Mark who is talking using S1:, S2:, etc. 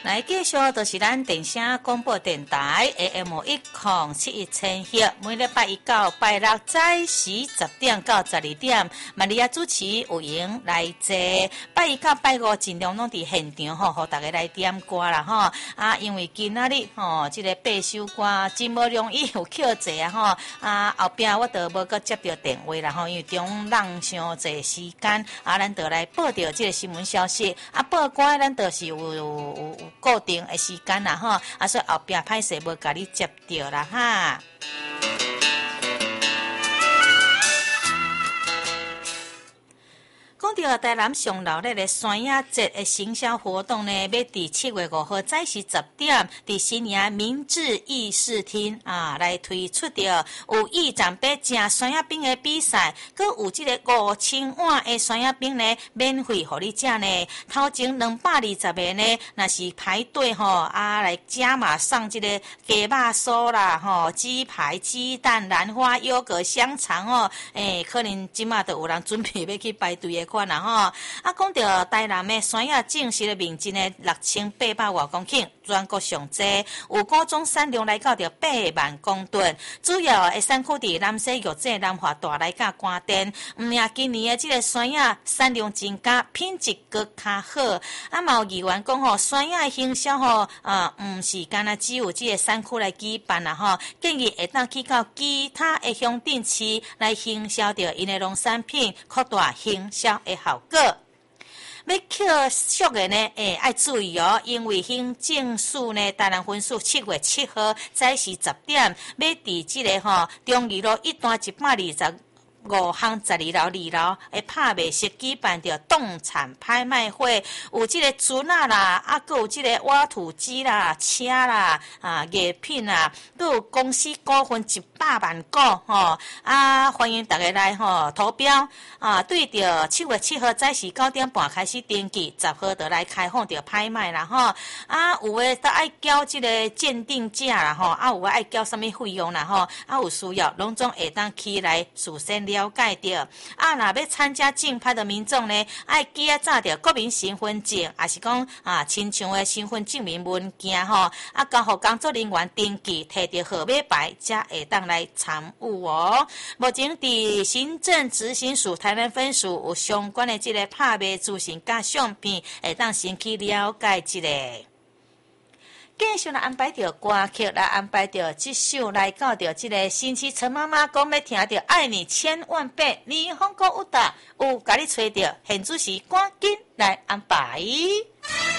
S1: 来继续就是咱电声广播电台 AM1071000赫，每礼拜一到拜六早时10点到12点，玛利亚主持有闲来坐。拜一到拜五尽量拢伫现场吼，互大家来点歌啦吼。因为今仔日吼，这个8首歌真无容易有扣坐啊吼。后壁我都无搁接到电话啦吼，因为中人伤济时间咱就来报着这个新闻消息报歌咱就是有固定的时间啦吼，所以后壁歹势无甲你接到啦哈。讲到台南上闹热的山野节的行销活动呢，要伫7月5号早时10点，伫新营明治议事厅来推出着有意展要食山野饼的比赛，佮有这个5000碗的山野饼呢，免费互你食呢。头前220个呢，若是排队吼来加码上这个鸡肉酥啦吼，鸡排、鸡蛋、兰花、优格、香肠哦，可能即马都有人准备要去排队的。讲到台南的山野正式的面积呢，6800多公顷，全国上济，有高中产量来到着8万公吨，主要的产区伫南西、玉井、南华、大内甲关田。今年的这个山野产量增加，品质更较好。嘛有议员讲吼，山野的行销吼，唔是干那只有这个产区来举办啦吼，建议会当去到其他的乡镇市来行销着因的农产品，扩大行销的效果。要扣俗的呢，要注意哦，因为行政署呢，台南分署7月7号早时10点，要伫这个中义路1段125巷12楼2楼的拍卖室举办着动产拍卖会，有这个船啦，还有这个挖土机啦、车啦、艺品啦，还有公司股份100万股欢迎大家来投标对着7月7号早时9点半开始登记，10号就来开放着拍卖啦有的都爱交这个鉴定价啦有的爱交什么费用啦有需要拢总会当起来事先了解到若要参加竞拍的民众呢，爱记早着国民身份证，也是讲亲像的身份证明文件交互工作人员登记，摕着号码牌，才会当来参与哦。目前伫行政执行署台南分署有相关的这个拍卖资讯甲相片，会当先去了解一下。继续来安排着歌曲，来安排着这首来到着这个新期陈妈妈讲要听着爱你千万倍，你风歌有达有甲你吹着，现主是赶紧来安排。